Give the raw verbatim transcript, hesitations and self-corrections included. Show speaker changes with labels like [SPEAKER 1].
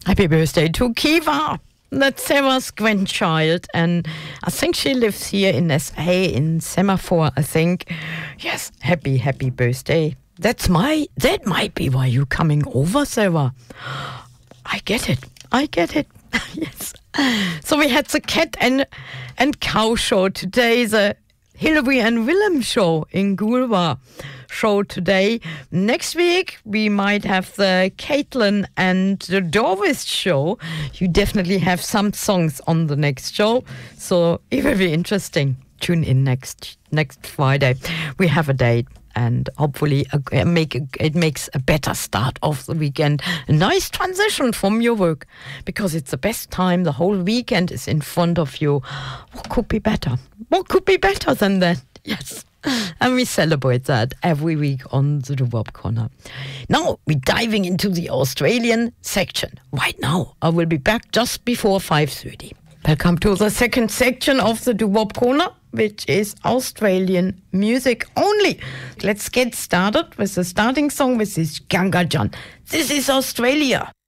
[SPEAKER 1] Happy birthday to Kiva. That's Sarah's grandchild, and I think she lives here in S A, in Semaphore, I think. Yes, happy, happy birthday. That's my, that might be why you're coming over, Sarah. I get it, I get it, yes. So we had the cat and, and cow show today, the Hillary and Willem show in Gulwa show today. Next week, we might have the Caitlin and the Doris show. You definitely have some songs on the next show, so it will be interesting. Tune in next next Friday. We have a date, and hopefully a, make a, it makes a better start of the weekend. A nice transition from your work, because it's the best time. The whole weekend is in front of you. What could be better? What could be better than that? Yes. And we celebrate that every week on the Doo-Wop Corner. Now we're diving into the Australian section. Right now, I will be back just before five thirty. Welcome to the second section of the Doo-Wop Corner, which is Australian music only. Let's get started with the starting song. This is Ganga John. This is Australia.